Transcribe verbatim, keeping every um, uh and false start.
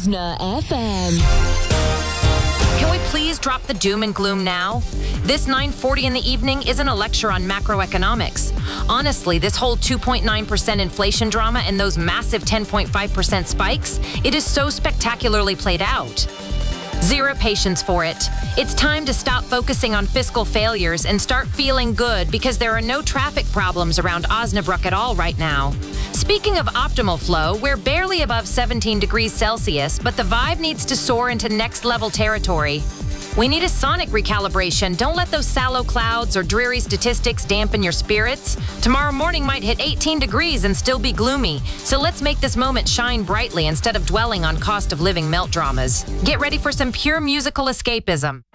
Osna F M. Can we please drop the doom and gloom now? This nine forty in the evening isn't a lecture on macroeconomics. Honestly, this whole two point nine percent inflation drama and those massive ten point five percent spikes, it is so spectacularly played out. Zero patience for it. It's time to stop focusing on fiscal failures and start feeling good because there are no traffic problems around Osnabrück at all right now. Speaking of optimal flow, we're barely above seventeen degrees Celsius, but the vibe needs to soar into next level territory. We need a sonic recalibration. Don't let those sallow clouds or dreary statistics dampen your spirits. Tomorrow morning might hit eighteen degrees and still be gloomy. So let's make this moment shine brightly instead of dwelling on cost of living melt dramas. Get ready for some pure musical escapism.